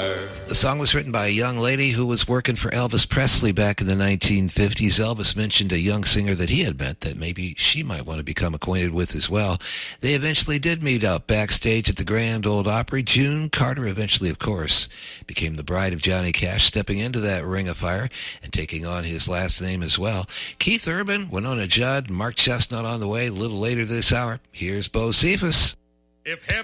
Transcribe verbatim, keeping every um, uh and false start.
fire. The song was written by a young lady who was working for Elvis Presley back in the nineteen fifties. Elvis mentioned a young singer that he had met that maybe she might want to become acquainted with as well. They eventually did meet up backstage at the Grand Ole Opry. June Carter eventually, of course, became the bride of Johnny Cash, stepping into that ring of fire and taking on his last name as well. Keith Urban, Winona Judd, Mark Chestnut on the way a little later this hour. Here's Bo Cephas. If heaven